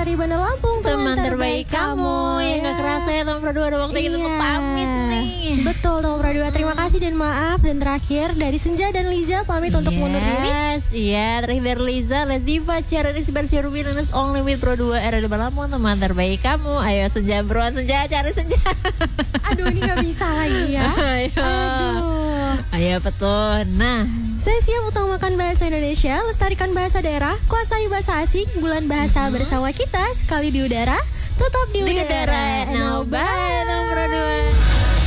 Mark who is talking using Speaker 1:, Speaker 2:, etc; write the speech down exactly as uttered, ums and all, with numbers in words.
Speaker 1: dari Bandar Lampung,
Speaker 2: teman, teman terbaik kamu. Ya nggak kerasa ya Tom Produa ada waktu kita untuk pamit nih.
Speaker 1: Betul Tom Produa, terima kasih dan maaf. Dan terakhir dari Senja dan Liza pamit
Speaker 2: yes,
Speaker 1: untuk mundur diri.
Speaker 2: Yes, iya terakhir dari Liza, Les Diva, siaran isi versi Ruby dan Only with Produa era di Bandar Lampung, teman terbaik kamu. Ayo Senja bro, Senja cari Senja.
Speaker 1: Aduh ini nggak bisa lagi ya.
Speaker 2: Ayo.
Speaker 1: Aduh.
Speaker 2: Ayo betul. Nah.
Speaker 1: Saya siap utamakan bahasa Indonesia, lestarikan bahasa daerah, kuasai bahasa asing, bulan bahasa mm-hmm. bersama kita, sekali di udara, tetap di,
Speaker 2: di
Speaker 1: udara.
Speaker 2: udara. Now bye, Tom Produa.